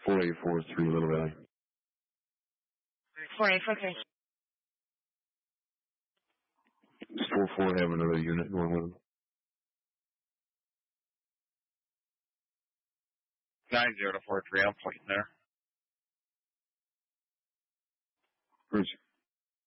4843 Little Valley. 4843. Does 44 have another unit going with them? 90 to 43, I'm pointing there. Where's